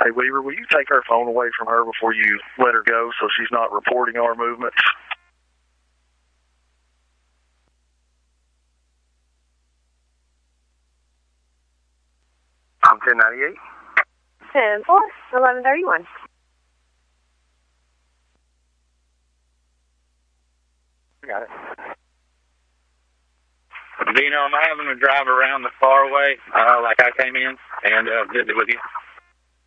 Hey, Weaver, will you take her phone away from her before you let her go so she's not reporting our movements? I'm 1098. 10-4, 1131. Got it. Dino, am I having to drive around the faraway like I came in and visit with you?